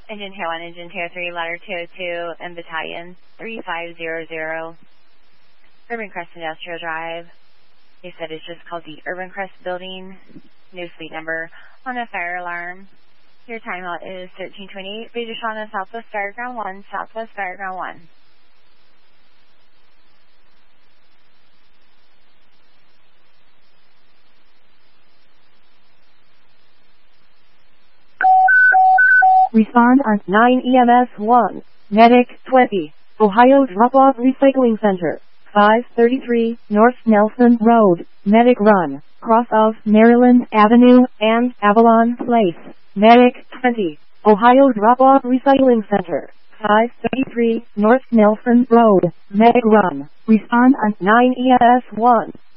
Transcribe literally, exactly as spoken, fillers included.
Engine two one, Engine two oh three, Ladder two oh two, and Battalion three five zero zero. Urban Crest Industrial Drive. They said it's just called the Urban Crest Building. No fleet number on a fire alarm. Your timeout is thirteen twenty-eight. British on Southwest Fireground one, Southwest Fireground one. Respond on nine E M S one. Medic twenty. Ohio Drop-Off Recycling Center. five thirty-three North Nelson Road. Medic Run. Cross of Maryland Avenue and Avalon Place. Medic twenty. Ohio Drop-Off Recycling Center. five thirty-three North Nelson Road. Medic Run. Respond on nine E M S one.